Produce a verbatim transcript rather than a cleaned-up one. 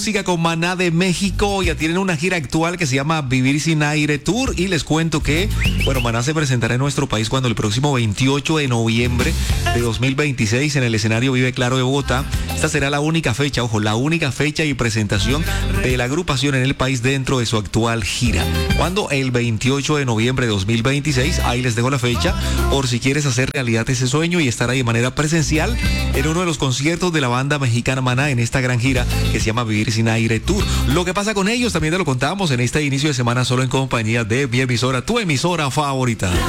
Siga con Maná de México, ya tienen una gira actual que se llama Vivir Sin Aire Tour y les cuento que, bueno, Maná se presentará en nuestro país cuando el próximo veintiocho de noviembre de dos mil veintiséis en el escenario Vive Claro de Bogotá. Esta será la única fecha, ojo, la única fecha y presentación de la agrupación en el país dentro de su actual gira. Cuando el veintiocho de noviembre de dos mil veintiséis, ahí les dejo la fecha por si quieres hacer realidad ese sueño y estar ahí de manera presencial en uno de los conciertos de la banda mexicana Maná en esta gran gira que se llama Vivir Sin Aire Tour. Lo que pasa con ellos también te lo contamos en este inicio de semana solo en compañía de mi emisora, tu emisora favorita.